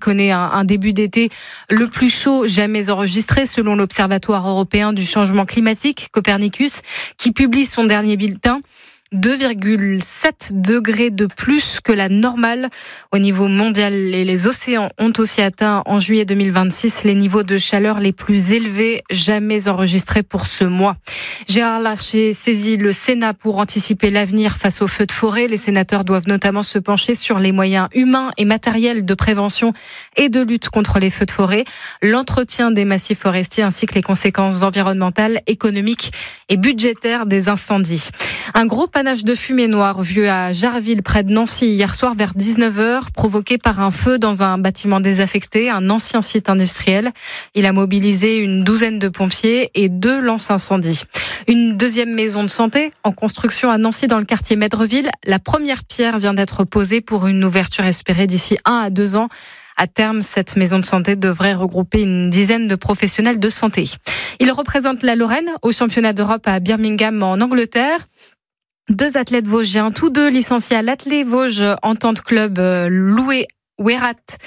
connaît un début d'été le plus chaud jamais enregistré selon l'Observatoire européen du changement climatique, Copernicus, qui publie son dernier bulletin. 2,7 degrés de plus que la normale au niveau mondial. Et les océans ont aussi atteint en juillet 2026 les niveaux de chaleur les plus élevés jamais enregistrés pour ce mois. Gérard Larcher saisit le Sénat pour anticiper l'avenir face aux feux de forêt. Les sénateurs doivent notamment se pencher sur les moyens humains et matériels de prévention et de lutte contre les feux de forêt, l'entretien des massifs forestiers ainsi que les conséquences environnementales, économiques et budgétaires des incendies. Un gros panache de fumée noire vu à Jarville près de Nancy hier soir vers 19h, provoqué par un feu dans un bâtiment désaffecté, un ancien site industriel. Il a mobilisé une douzaine de pompiers et 2 lance-incendies. Une deuxième maison de santé en construction à Nancy dans le quartier Médreville. La première pierre vient d'être posée pour une ouverture espérée d'ici 1 à 2 ans. À terme, cette maison de santé devrait regrouper une dizaine de professionnels de santé. Il représente la Lorraine au championnat d'Europe à Birmingham en Angleterre. 2 athlètes vosgiens, tous 2 licenciés à l'Athlé Vosges Entente Club, Loué Ouérat,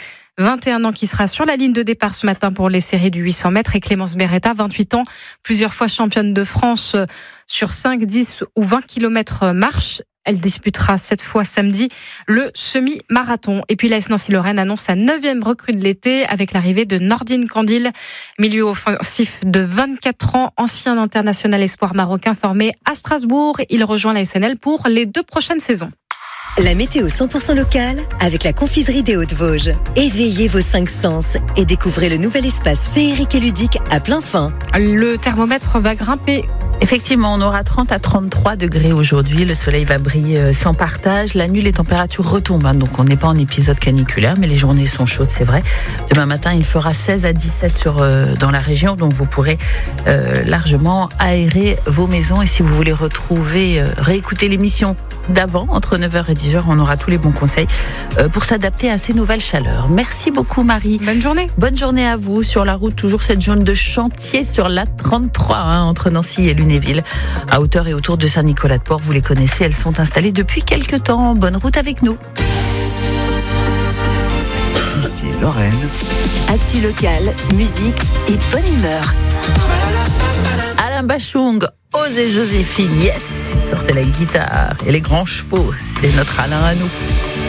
21 ans, qui sera sur la ligne de départ ce matin pour les séries du 800 mètres, et Clémence Beretta, 28 ans, plusieurs fois championne de France sur 5, 10 ou 20 km marche. Elle disputera cette fois samedi le semi-marathon. Et puis l'AS Nancy-Lorraine annonce sa 9e recrue de l'été avec l'arrivée de Nordine Candil, milieu offensif de 24 ans, ancien international espoir marocain formé à Strasbourg. Il rejoint la SNL pour les 2 prochaines saisons. La météo 100% locale avec la confiserie des Hauts-de-Vosges. Éveillez vos 5 sens et découvrez le nouvel espace féerique et ludique à plein fin. Le thermomètre va grimper. Effectivement, on aura 30 à 33 degrés aujourd'hui. Le soleil va briller sans partage. La nuit, les températures retombent. Donc, on n'est pas en épisode caniculaire, mais les journées sont chaudes, c'est vrai. Demain matin, il fera 16 à 17 dans la région. Donc, vous pourrez largement aérer vos maisons. Et si vous voulez réécouter l'émission d'avant, entre 9h et 10h, on aura tous les bons conseils pour s'adapter à ces nouvelles chaleurs. Merci beaucoup, Marie. Bonne journée. Bonne journée à vous. Sur la route, toujours cette zone de chantier sur la 33, entre Nancy et Lunéville, à hauteur et autour de Saint-Nicolas-de-Port. Vous les connaissez, elles sont installées depuis quelques temps. Bonne route avec nous. Ici Lorraine. Actu locale, musique et bonne humeur. Alain Bachung, Ose et Joséphine, yes, ils sortaient la guitare et les grands chevaux. C'est notre Alain à nous.